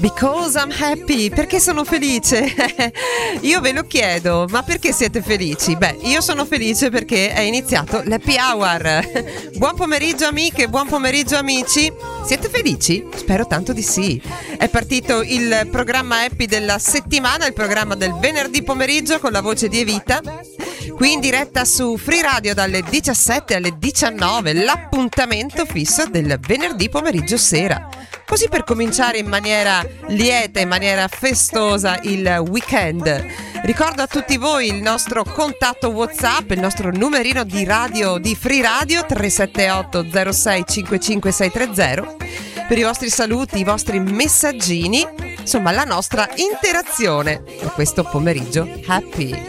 Because I'm happy, perché sono felice? Io ve lo chiedo, ma perché siete felici? Beh, io sono felice perché è iniziato l'Happy Hour. Buon pomeriggio amiche, buon pomeriggio amici. Siete felici? Spero tanto di sì. È partito il programma Happy della settimana, il programma del venerdì pomeriggio con la voce di Evita. Qui in diretta su Free Radio dalle 17 alle 19, l'appuntamento fisso del venerdì pomeriggio sera. Così per cominciare in maniera lieta, in maniera festosa il weekend. Ricordo a tutti voi il nostro contatto WhatsApp, il nostro numerino di radio di Free Radio 378 06 55 630 per i vostri saluti, i vostri messaggini, insomma la nostra interazione in questo pomeriggio happy.